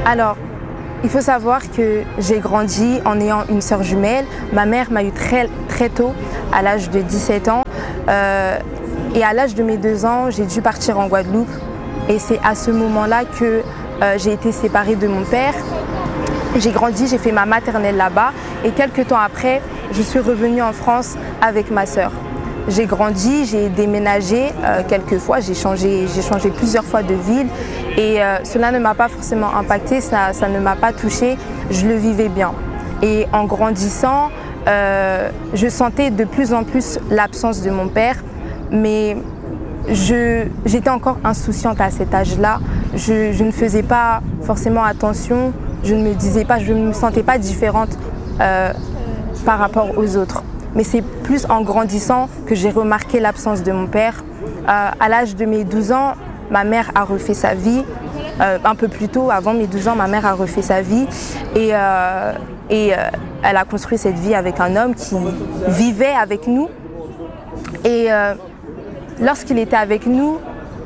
Alors, il faut savoir que j'ai grandi en ayant une sœur jumelle. Ma mère m'a eu très tôt, à l'âge de 17 ans. Et à l'âge de mes 2 ans, j'ai dû partir en Guadeloupe. Et c'est à ce moment-là que j'ai été séparée de mon père. J'ai grandi, j'ai fait ma maternelle là-bas. Et quelques temps après, je suis revenue en France avec ma sœur. J'ai grandi, j'ai déménagé quelques fois, j'ai changé plusieurs fois de ville et cela ne m'a pas forcément impacté, ça ne m'a pas touchée, je le vivais bien. Et en grandissant, je sentais de plus en plus l'absence de mon père, mais j'étais encore insouciante à cet âge-là, je ne faisais pas forcément attention, je ne me sentais pas différente par rapport aux autres. Mais c'est plus en grandissant que j'ai remarqué l'absence de mon père. À l'âge de mes 12 ans, ma mère a refait sa vie. Un peu plus tôt, avant mes 12 ans, ma mère a refait sa vie. Et elle a construit cette vie avec un homme qui vivait avec nous. Et lorsqu'il était avec nous,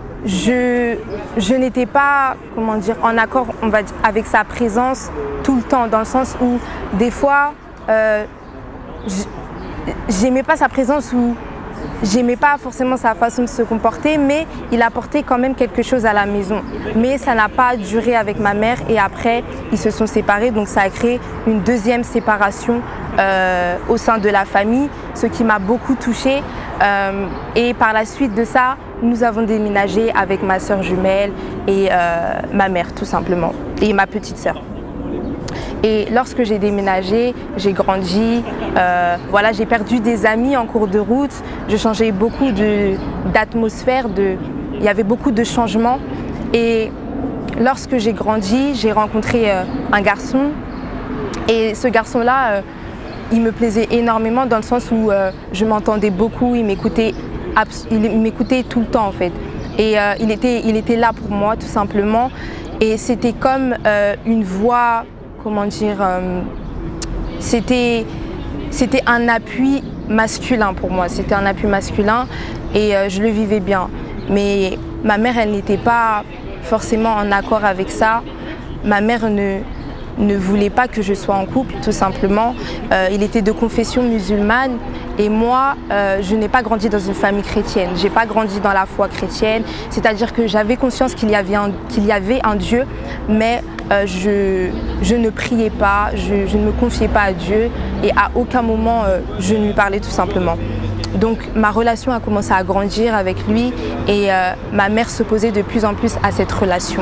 je n'étais pas, en accord, on va dire, avec sa présence tout le temps, dans le sens où des fois, j'aimais pas sa présence ou j'aimais pas forcément sa façon de se comporter, mais il apportait quand même quelque chose à la maison. Mais ça n'a pas duré avec ma mère et après, ils se sont séparés, donc ça a créé une deuxième séparation au sein de la famille, ce qui m'a beaucoup touchée. Et par la suite de ça, nous avons déménagé avec ma sœur jumelle et ma mère tout simplement, et ma petite sœur. Et lorsque j'ai déménagé, j'ai grandi, j'ai perdu des amis en cours de route, je changeais beaucoup d'atmosphère, il y avait beaucoup de changements. Et lorsque j'ai grandi, j'ai rencontré un garçon. Et ce garçon-là, il me plaisait énormément dans le sens où je m'entendais beaucoup, il m'écoutait tout le temps en fait. Et il était là pour moi tout simplement. Et c'était comme une voix... c'était un appui masculin pour moi, c'était un appui masculin et je le vivais bien. Mais ma mère, elle n'était pas forcément en accord avec ça. Ma mère ne voulait pas que je sois en couple, tout simplement. Il était de confession musulmane et moi, je n'ai pas grandi dans une famille chrétienne. J'ai pas grandi dans la foi chrétienne, c'est-à-dire que j'avais conscience qu'il y avait un Dieu, mais je ne priais pas, je ne me confiais pas à Dieu et à aucun moment je ne lui parlais tout simplement. Donc ma relation a commencé à grandir avec lui et ma mère s'opposait de plus en plus à cette relation.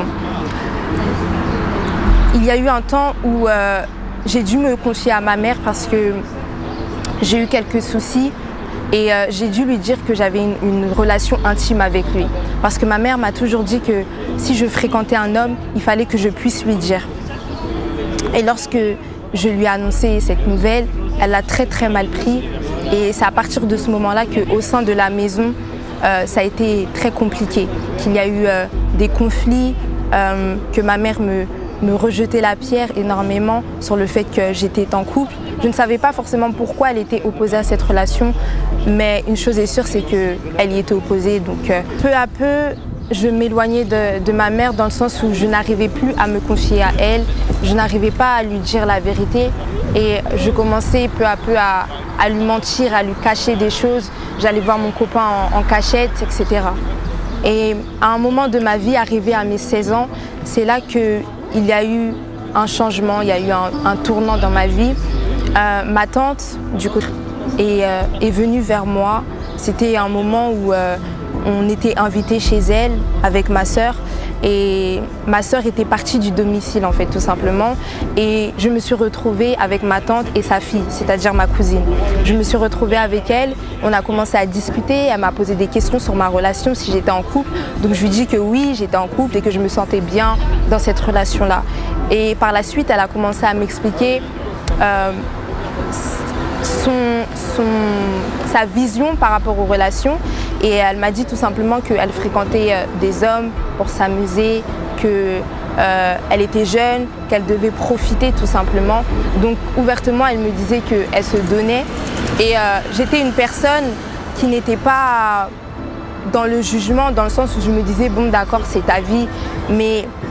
Il y a eu un temps où j'ai dû me confier à ma mère parce que j'ai eu quelques soucis et j'ai dû lui dire que j'avais une relation intime avec lui. Parce que ma mère m'a toujours dit que si je fréquentais un homme, il fallait que je puisse lui dire. Et lorsque je lui ai annoncé cette nouvelle, elle l'a très mal pris. Et c'est à partir de ce moment-là qu'au sein de la maison, ça a été très compliqué. Qu'il y a eu des conflits, que ma mère me rejetait la pierre énormément sur le fait que j'étais en couple. Je ne savais pas forcément pourquoi elle était opposée à cette relation, mais une chose est sûre, c'est qu'elle y était opposée. Donc peu à peu, je m'éloignais de ma mère dans le sens où je n'arrivais plus à me confier à elle, je n'arrivais pas à lui dire la vérité et je commençais peu à peu à lui mentir, à lui cacher des choses. J'allais voir mon copain en cachette, etc. Et à un moment de ma vie, arrivé à mes 16 ans, c'est là qu'il y a eu un changement, il y a eu un tournant dans ma vie. Ma tante, du coup, est venue vers moi. C'était un moment où on était invités chez elle avec ma sœur. Et ma sœur était partie du domicile, en fait, tout simplement. Et je me suis retrouvée avec ma tante et sa fille, c'est-à-dire ma cousine. Je me suis retrouvée avec elle, on a commencé à discuter, elle m'a posé des questions sur ma relation, si j'étais en couple. Donc je lui dis que oui, j'étais en couple et que je me sentais bien dans cette relation-là. Et par la suite, elle a commencé à m'expliquer sa vision par rapport aux relations. Et elle m'a dit tout simplement qu'elle fréquentait des hommes pour s'amuser, qu'elle était jeune, qu'elle devait profiter tout simplement. Donc ouvertement, elle me disait qu'elle se donnait. Et j'étais une personne qui n'était pas dans le jugement, dans le sens où je me disais, bon d'accord, c'est ta vie. Mais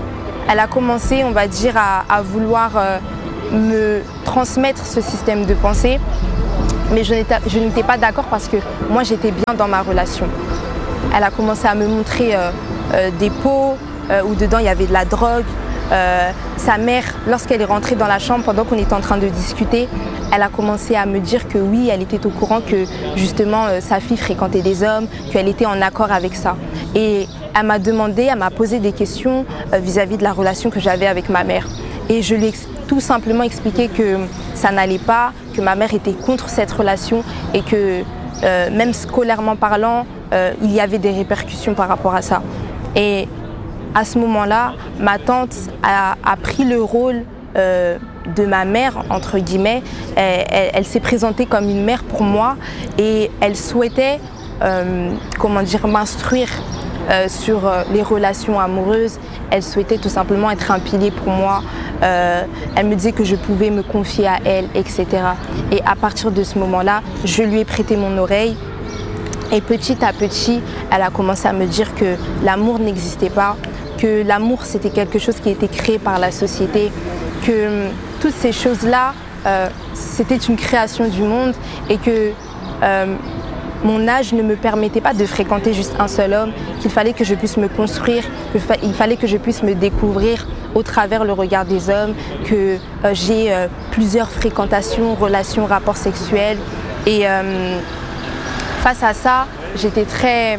elle a commencé, on va dire, à vouloir me transmettre ce système de pensée. Mais je n'étais pas d'accord parce que moi, j'étais bien dans ma relation. Elle a commencé à me montrer des pots où dedans, il y avait de la drogue. Sa mère, lorsqu'elle est rentrée dans la chambre, pendant qu'on était en train de discuter, elle a commencé à me dire que oui, elle était au courant que justement sa fille fréquentait des hommes, qu'elle était en accord avec ça. Et elle m'a posé des questions vis-à-vis de la relation que j'avais avec ma mère. Et je lui ai tout simplement expliqué que ça n'allait pas, que ma mère était contre cette relation et que même scolairement parlant, il y avait des répercussions par rapport à ça. Et à ce moment-là, ma tante a pris le rôle de ma mère, entre guillemets. Elle s'est présentée comme une mère pour moi et elle souhaitait m'instruire sur les relations amoureuses. Elle souhaitait tout simplement être un pilier pour moi. Elle me disait que je pouvais me confier à elle, etc. Et à partir de ce moment-là, je lui ai prêté mon oreille. Et petit à petit, elle a commencé à me dire que l'amour n'existait pas, que l'amour c'était quelque chose qui était créé par la société, que toutes ces choses-là, c'était une création du monde et que mon âge ne me permettait pas de fréquenter juste un seul homme, qu'il fallait que je puisse me construire, qu'il fallait que je puisse me découvrir au travers le regard des hommes, que j'ai plusieurs fréquentations, relations, rapports sexuels. Et face à ça, j'étais très,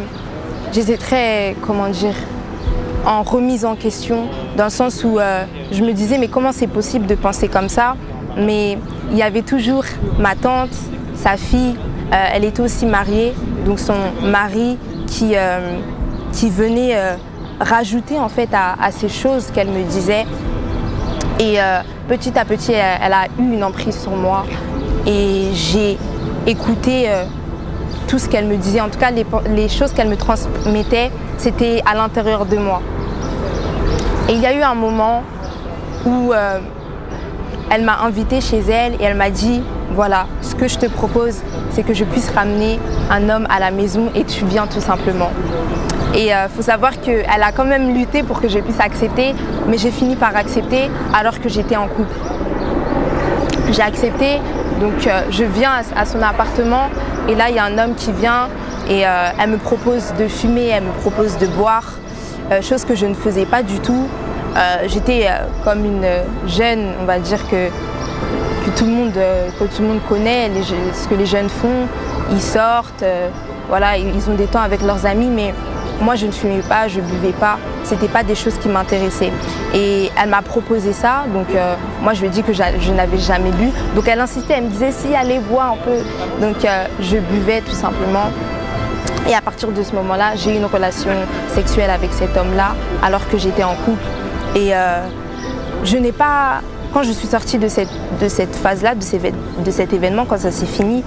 en remise en question, dans le sens où je me disais mais comment c'est possible de penser comme ça? Mais il y avait toujours ma tante, sa fille, elle était aussi mariée, donc son mari qui venait rajouter en fait à ces choses qu'elle me disait. Et petit à petit, elle a eu une emprise sur moi et j'ai écouté tout ce qu'elle me disait. En tout cas, les choses qu'elle me transmettait, c'était à l'intérieur de moi. Et il y a eu un moment où elle m'a invitée chez elle et elle m'a dit « Voilà, ce que je te propose, c'est que je puisse ramener un homme à la maison et tu viens tout simplement. » Et il faut savoir qu'elle a quand même lutté pour que je puisse accepter, mais j'ai fini par accepter alors que j'étais en couple. J'ai accepté, donc je viens à son appartement et là il y a un homme qui vient et elle me propose de fumer, elle me propose de boire, chose que je ne faisais pas du tout. J'étais comme une jeune, on va dire que tout le monde connaît, ce que les jeunes font, ils sortent, voilà, ils ont des temps avec leurs amis, mais moi je ne fumais pas, je ne buvais pas, c'était pas des choses qui m'intéressaient. Et elle m'a proposé ça, donc moi je lui ai dit que je n'avais jamais bu, donc elle insistait, elle me disait si allez boire un peu, donc je buvais tout simplement. Et à partir de ce moment-là, j'ai eu une relation sexuelle avec cet homme-là, alors que j'étais en couple. Et je n'ai pas, quand je suis sortie de cette phase-là, de cet événement, quand ça s'est fini,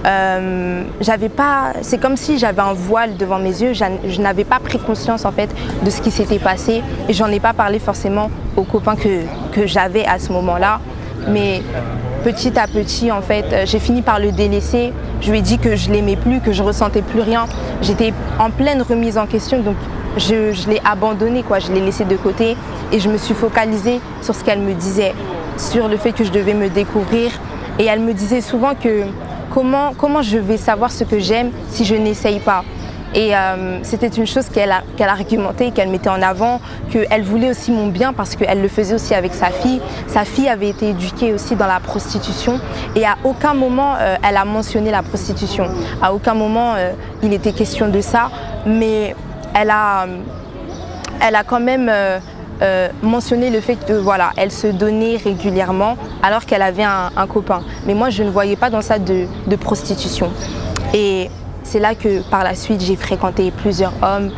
c'est comme si j'avais un voile devant mes yeux, je n'avais pas pris conscience en fait de ce qui s'était passé et j'en ai pas parlé forcément aux copains que j'avais à ce moment-là. Mais petit à petit en fait, j'ai fini par le délaisser, je lui ai dit que je l'aimais plus, que je ressentais plus rien. J'étais en pleine remise en question, donc je l'ai abandonné, quoi. Je l'ai laissé de côté et je me suis focalisée sur ce qu'elle me disait, sur le fait que je devais me découvrir. Et elle me disait souvent que comment je vais savoir ce que j'aime si je n'essaye pas. Et c'était une chose qu'elle argumentait, qu'elle mettait en avant, qu'elle voulait aussi mon bien parce qu'elle le faisait aussi avec sa fille. Sa fille avait été éduquée aussi dans la prostitution et à aucun moment elle a mentionné la prostitution. À aucun moment il était question de ça, mais elle a quand même mentionné le fait que voilà, elle se donnait régulièrement alors qu'elle avait un copain. Mais moi je ne voyais pas dans ça de prostitution. Et c'est là que par la suite j'ai fréquenté plusieurs hommes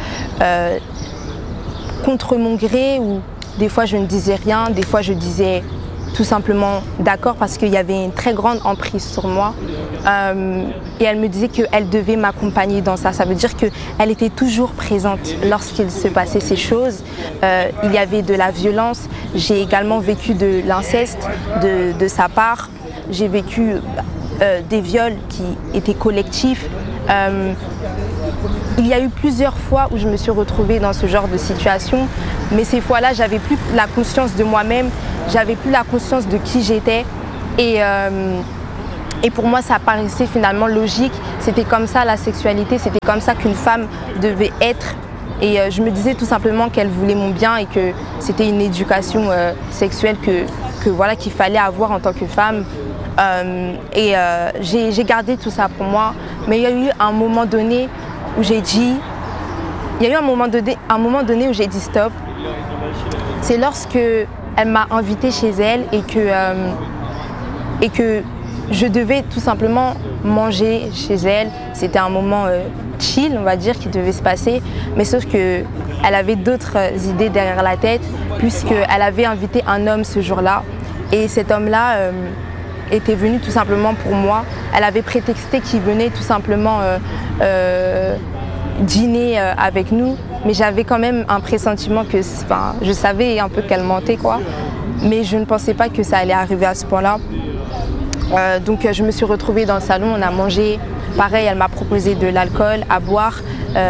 contre mon gré, où des fois je ne disais rien, des fois je disais tout simplement d'accord parce qu'il y avait une très grande emprise sur moi. Et elle me disait qu'elle devait m'accompagner dans ça. Ça veut dire qu'elle était toujours présente lorsqu'il se passait ces choses. Il y avait de la violence. J'ai également vécu de l'inceste de sa part. J'ai vécu des viols qui étaient collectifs. il y a eu plusieurs fois où je me suis retrouvée dans ce genre de situation, mais ces fois-là, j'avais plus la conscience de moi-même, j'avais plus la conscience de qui j'étais. Et pour moi, ça paraissait finalement logique. C'était comme ça la sexualité, c'était comme ça qu'une femme devait être. Et je me disais tout simplement qu'elle voulait mon bien et que c'était une éducation sexuelle voilà, qu'il fallait avoir en tant que femme. J'ai gardé tout ça pour moi. Mais il y a eu un moment donné où j'ai dit... Il y a eu un moment donné où j'ai dit stop. C'est lorsque elle m'a invitée chez elle et que je devais tout simplement manger chez elle. C'était un moment chill, on va dire, qui devait se passer. Mais sauf qu'elle avait d'autres idées derrière la tête, puisqu'elle avait invité un homme ce jour-là. Et cet homme-là était venu tout simplement pour moi. Elle avait prétexté qu'il venait tout simplement dîner avec nous. Mais j'avais quand même un pressentiment que... je savais un peu qu'elle mentait, quoi. Mais je ne pensais pas que ça allait arriver à ce point-là. Donc je me suis retrouvée dans le salon, on a mangé. Pareil, elle m'a proposé de l'alcool à boire.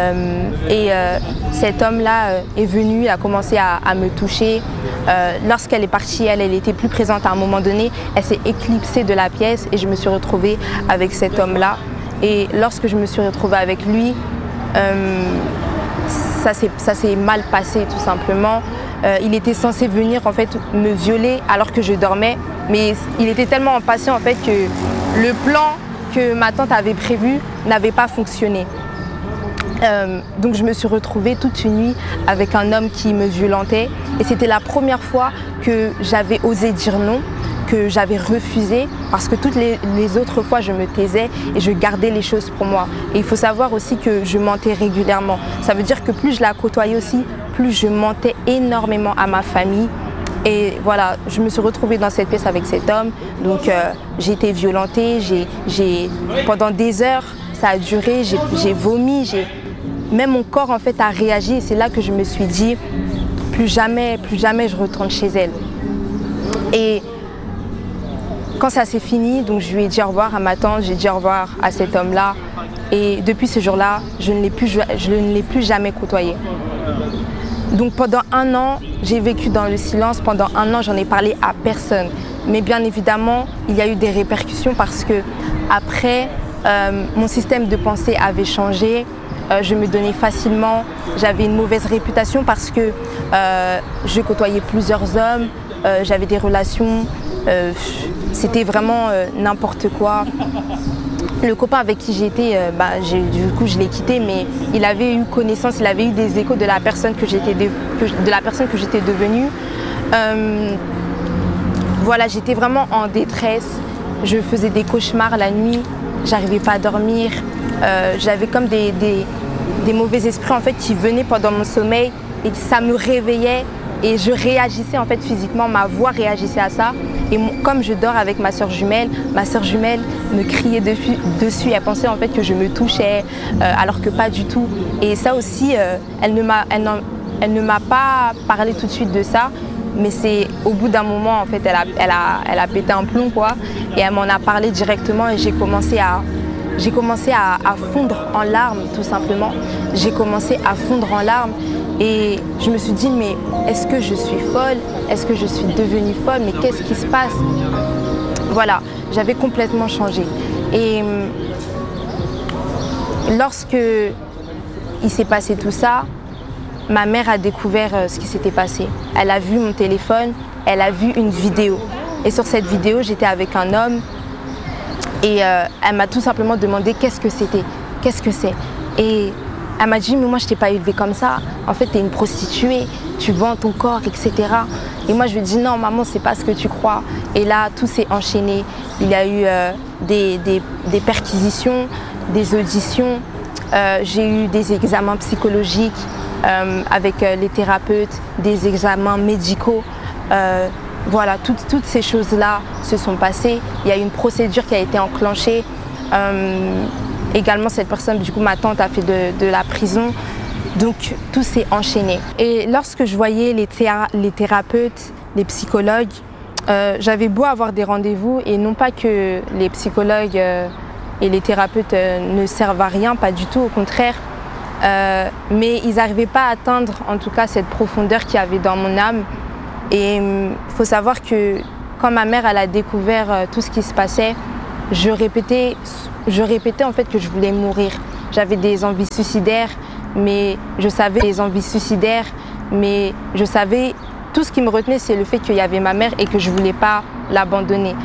Cet homme-là est venu, a commencé à me toucher. Lorsqu'elle est partie, elle était plus présente à un moment donné. Elle s'est éclipsée de la pièce et je me suis retrouvée avec cet homme-là. Et lorsque je me suis retrouvée avec lui, ça s'est mal passé tout simplement. Il était censé venir en fait me violer alors que je dormais, mais il était tellement impatient en fait que le plan que ma tante avait prévu n'avait pas fonctionné. Donc je me suis retrouvée toute une nuit avec un homme qui me violentait et c'était la première fois que j'avais osé dire non, que j'avais refusé, parce que toutes les autres fois je me taisais et je gardais les choses pour moi. Et il faut savoir aussi que je mentais régulièrement. Ça veut dire que plus je la côtoyais aussi, plus je mentais énormément à ma famille. Et voilà, je me suis retrouvée dans cette pièce avec cet homme. Donc j'ai été violentée, pendant des heures, ça a duré, j'ai vomi, même mon corps en fait a réagi. Et c'est là que je me suis dit, plus jamais je retourne chez elle. Et quand ça s'est fini, donc je lui ai dit au revoir à ma tante, j'ai dit au revoir à cet homme-là. Et depuis ce jour-là, je ne l'ai plus jamais côtoyé. Donc pendant 1 an, j'ai vécu dans le silence. Pendant 1 an, j'en ai parlé à personne. Mais bien évidemment, il y a eu des répercussions parce que après, mon système de pensée avait changé. Je me donnais facilement. J'avais une mauvaise réputation parce que je côtoyais plusieurs hommes. J'avais des relations. C'était vraiment n'importe quoi. Le copain avec qui j'étais, du coup je l'ai quitté, mais il avait eu connaissance, il avait eu des échos de la personne que j'étais devenue. Voilà, j'étais vraiment en détresse. Je faisais des cauchemars la nuit, j'arrivais pas à dormir. J'avais comme des mauvais esprits en fait qui venaient pendant mon sommeil et ça me réveillait. Et je réagissais en fait physiquement, ma voix réagissait à ça. Et comme je dors avec ma sœur jumelle me criait dessus. Elle pensait en fait que je me touchais, alors que pas du tout. Et ça aussi, elle ne m'a pas parlé tout de suite de ça. Mais c'est au bout d'un moment, en fait, elle a pété un plomb, quoi. Et elle m'en a parlé directement et j'ai commencé à fondre en larmes, tout simplement. J'ai commencé à fondre en larmes. Et je me suis dit, mais est-ce que je suis folle? Est-ce que je suis devenue folle? Mais qu'est-ce qui se passe? Voilà, j'avais complètement changé. Et lorsque il s'est passé tout ça, ma mère a découvert ce qui s'était passé. Elle a vu mon téléphone, elle a vu une vidéo. Et sur cette vidéo, j'étais avec un homme et elle m'a tout simplement demandé qu'est-ce que c'était, qu'est-ce que c'est. Et elle m'a dit, mais moi je t'ai pas élevée comme ça. En fait, tu es une prostituée, tu vends ton corps, etc. Et moi je lui ai dit, non maman, c'est pas ce que tu crois. Et là, tout s'est enchaîné. Il y a eu des perquisitions, des auditions. J'ai eu des examens psychologiques avec les thérapeutes, des examens médicaux. Voilà, toutes ces choses-là se sont passées. Il y a eu une procédure qui a été enclenchée. Également, cette personne, du coup, ma tante a fait de la prison. Donc, tout s'est enchaîné. Et lorsque je voyais les thérapeutes, les psychologues, j'avais beau avoir des rendez-vous et non pas que les psychologues et les thérapeutes ne servent à rien, pas du tout, au contraire. mais ils n'arrivaient pas à atteindre en tout cas cette profondeur qu'il y avait dans mon âme. Et il faut savoir que quand ma mère elle a découvert tout ce qui se passait, je répétais en fait que je voulais mourir. J'avais des envies suicidaires, mais je savais tout ce qui me retenait, c'est le fait qu'il y avait ma mère et que je ne voulais pas l'abandonner.